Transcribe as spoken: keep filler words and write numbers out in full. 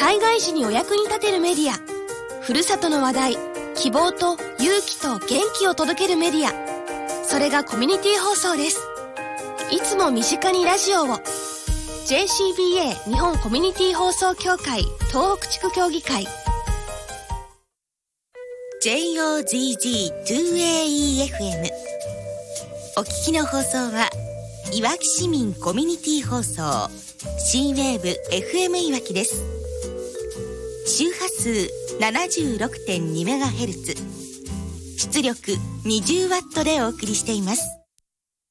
災害時にお役に立てるメディア、ふるさとの話題、希望と勇気と元気を届けるメディア、それがコミュニティ放送です。いつも身近にラジオを。 ジェイシービーエー 日本コミュニティ放送協会東北地区協議会ジェイオージージーツーエーイーエフエム お聞きの放送はいわき市民コミュニティ放送 C ウェーブ エフエム いわきです。周波数 ななじゅうろくてんにメガヘルツ、出力 にじゅうワット でお送りしています。